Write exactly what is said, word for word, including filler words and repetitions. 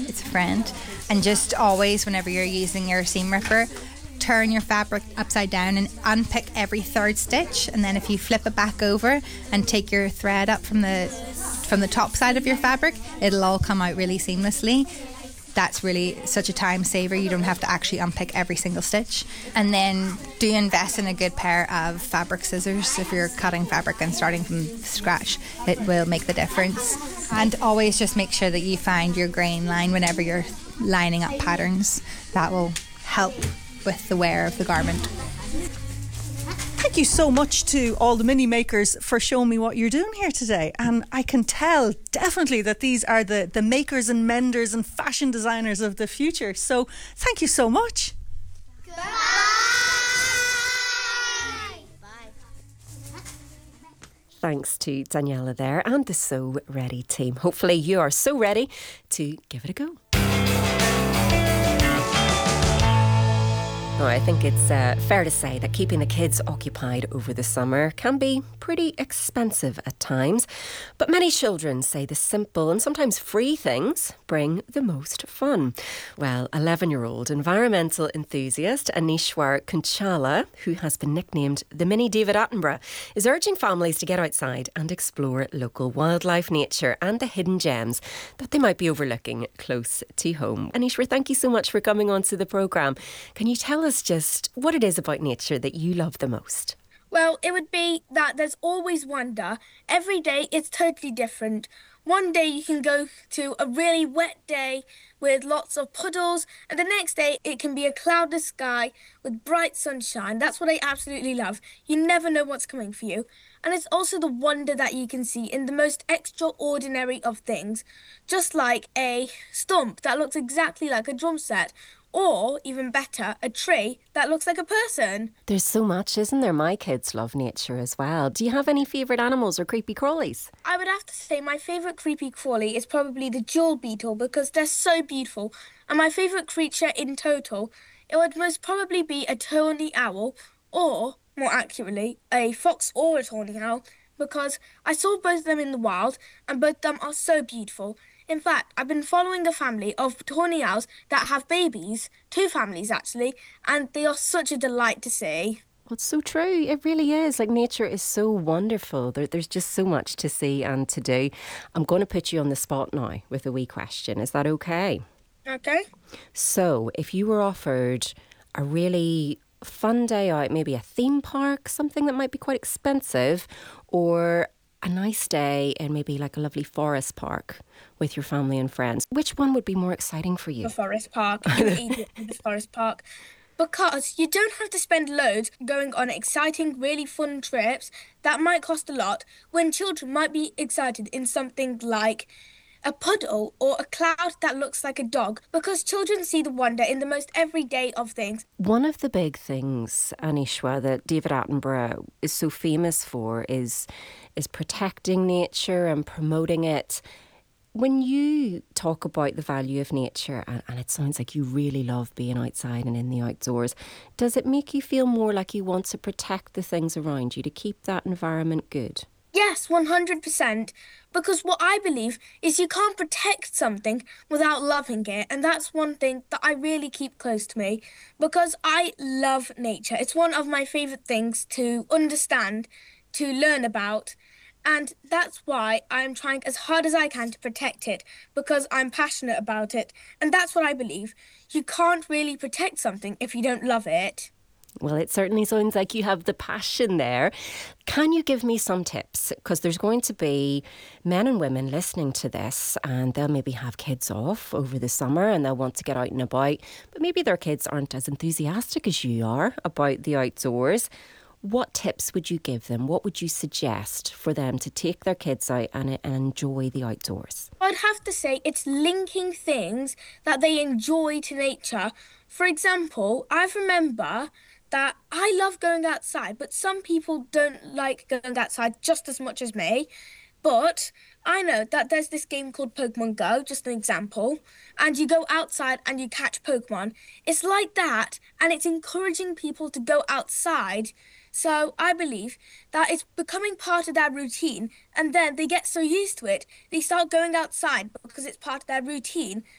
It's a friend. And just always, whenever you're using your seam ripper, turn your fabric upside down and unpick every third stitch, and then if you flip it back over and take your thread up from the from the top side of your fabric, it'll all come out really seamlessly. That's really such a time saver. You don't have to actually unpick every single stitch. And then do invest in a good pair of fabric scissors. If you're cutting fabric and starting from scratch, it will make the difference. And always just make sure that you find your grain line whenever you're lining up patterns. That will help with the wear of the garment. Thank you so much to all the mini makers for showing me what you're doing here today. And I can tell definitely that these are the, the makers and menders and fashion designers of the future. So thank you so much. Bye. Bye. Thanks to Daniela there and the Sew Ready team. Hopefully you are so ready to give it a go. Now, I think it's uh, fair to say that keeping the kids occupied over the summer can be pretty expensive at times. But many children say the simple and sometimes free things bring the most fun. Well, eleven-year-old environmental enthusiast Anishwar Kunchala, who has been nicknamed the mini David Attenborough, is urging families to get outside and explore local wildlife, nature and the hidden gems that they might be overlooking close to home. Anishwar, thank you so much for coming on to the programme. Can you tell us just what it is about nature that you love the most? Well, it would be that there's always wonder. Every day it's totally different. One day you can go to a really wet day with lots of puddles, and the next day it can be a cloudless sky with bright sunshine. That's what I absolutely love. You never know what's coming for you. And it's also the wonder that you can see in the most extraordinary of things, just like a stump that looks exactly like a drum set. Or, even better, a tree that looks like a person. There's so much, isn't there? My kids love nature as well. Do you have any favourite animals or creepy crawlies? I would have to say my favourite creepy crawly is probably the jewel beetle because they're so beautiful. And my favourite creature in total, it would most probably be a tawny owl, or, more accurately, a fox or a tawny owl, because I saw both of them in the wild and both of them are so beautiful. In fact, I've been following the family of tawny owls that have babies, two families actually, and they are such a delight to see. Well, it's so true. It really is. Like, nature is so wonderful. There, there's just so much to see and to do. I'm going to put you on the spot now with a wee question. Is that okay? Okay. So, if you were offered a really fun day out, maybe a theme park, something that might be quite expensive, or a nice day in maybe like a lovely forest park with your family and friends, which one would be more exciting for you? The forest park. The forest park. Because you don't have to spend loads going on exciting, really fun trips that might cost a lot when children might be excited in something like a puddle or a cloud that looks like a dog, because children see the wonder in the most everyday of things. One of the big things, Anishwa, that David Attenborough is so famous for is is protecting nature and promoting it. When you talk about the value of nature, and, and it sounds like you really love being outside and in the outdoors, does it make you feel more like you want to protect the things around you to keep that environment good? Yes, one hundred percent. Because what I believe is you can't protect something without loving it. And that's one thing that I really keep close to me. Because I love nature. It's one of my favourite things to understand, to learn about. And that's why I'm trying as hard as I can to protect it. Because I'm passionate about it. And that's what I believe. You can't really protect something if you don't love it. Well, it certainly sounds like you have the passion there. Can you give me some tips? Because there's going to be men and women listening to this, and they'll maybe have kids off over the summer and they'll want to get out and about, but maybe their kids aren't as enthusiastic as you are about the outdoors. What tips would you give them? What would you suggest for them to take their kids out and, and enjoy the outdoors? I'd have to say it's linking things that they enjoy to nature. For example, I remember that I love going outside, but some people don't like going outside just as much as me. But I know that there's this game called Pokemon Go, just an example, and you go outside and you catch Pokemon. It's like that, and it's encouraging people to go outside. So I believe that it's becoming part of their routine, and then they get so used to it, they start going outside because it's part of their routine,